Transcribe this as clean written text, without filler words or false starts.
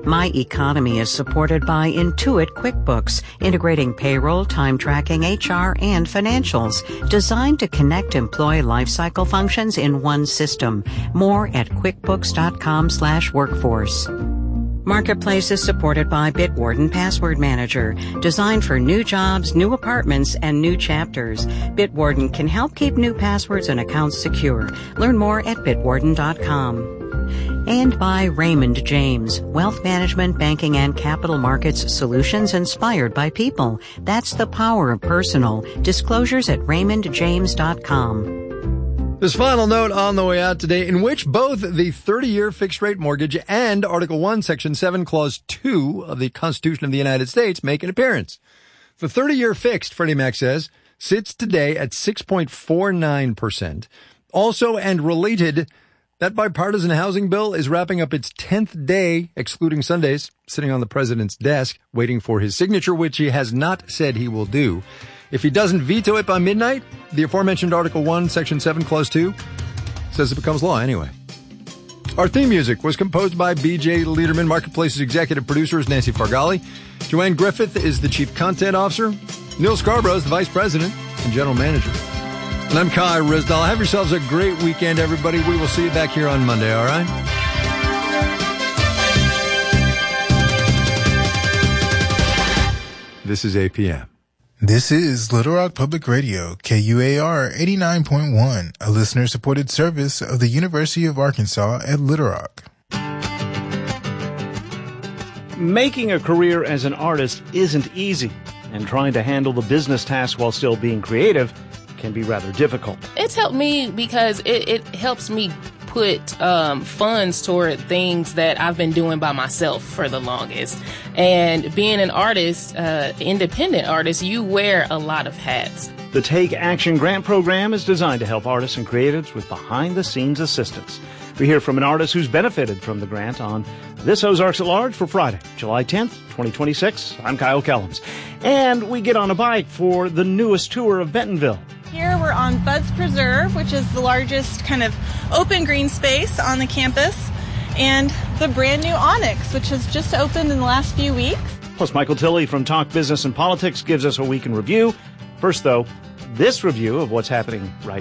My Economy is supported by Intuit QuickBooks, integrating payroll, time tracking, HR, and financials, designed to connect employee lifecycle functions in one system. More at quickbooks.com/workforce. Marketplace is supported by Bitwarden Password Manager, designed for new jobs, new apartments, and new chapters. Bitwarden can help keep new passwords and accounts secure. Learn more at bitwarden.com. And by Raymond James, wealth management, banking, and capital markets solutions inspired by people. That's the power of personal. Disclosures at raymondjames.com. This final note on the way out today, in which both the 30-year fixed-rate mortgage and Article 1, Section 7, Clause 2 of the Constitution of the United States make an appearance. The 30-year fixed, Freddie Mac says, sits today at 6.49%. Also and related, that bipartisan housing bill is wrapping up its 10th day, excluding Sundays, sitting on the president's desk, waiting for his signature, which he has not said he will do. If he doesn't veto it by midnight, the aforementioned Article 1, Section 7, Clause 2 says it becomes law anyway. Our theme music was composed by B.J. Liederman. Marketplace's executive producer is Nancy Fargali. Joanne Griffith is the chief content officer. Neil Scarborough is the vice president and general manager. And I'm Kai Rizdal. Have yourselves a great weekend, everybody. We will see you back here on Monday, all right? This is APM. This is Little Rock Public Radio, KUAR 89.1, a listener-supported service of the University of Arkansas at Little Rock. Making a career as an artist isn't easy, and trying to handle the business tasks while still being creative can be rather difficult. It's helped me because it helps me put funds toward things that I've been doing by myself for the longest. And being an artist, independent artist, you wear a lot of hats. The Take Action Grant Program is designed to help artists and creatives with behind-the-scenes assistance. We hear from an artist who's benefited from the grant on This Ozarks at Large for Friday, July 10th, 2026. I'm Kyle Kellums. And we get on a bike for the newest tour of Bentonville. Here we're on Bud's Preserve, which is the largest kind of open green space on the campus, and the brand new Onyx, which has just opened in the last few weeks. Plus, Michael Tilley from Talk Business and Politics gives us a week in review. First, though, this review of what's happening right